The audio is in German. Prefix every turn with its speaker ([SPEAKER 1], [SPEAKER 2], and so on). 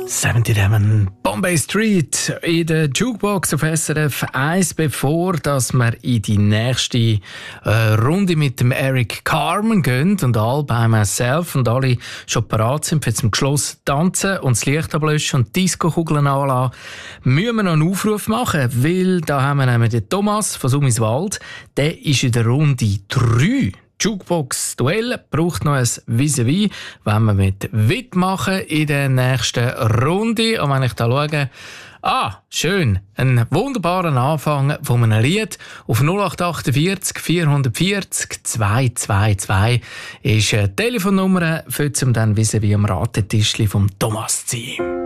[SPEAKER 1] 77 Bombay Street in der Jukebox auf SRF 1, bevor dass wir in die nächste Runde mit dem Eric Carmen gehen und all by myself und alle schon bereit sind für zum Schluss tanzen und das Licht ablöschen und die Disco-Kugeln anlassen, müssen wir noch einen Aufruf machen, weil da haben wir nämlich den Thomas von Sumiswald, der ist in der Runde 3. Jukebox-Duell braucht noch ein Vis-à-vis, wenn wir mitmachen in der nächsten Runde. Und wenn ich da schaue, schön, ein wunderbarer Anfang von einem Lied. Auf 0848 440 222 ist eine Telefonnummer, für zum dann Vis-à-vis am Ratetischli vom Thomas zu sein.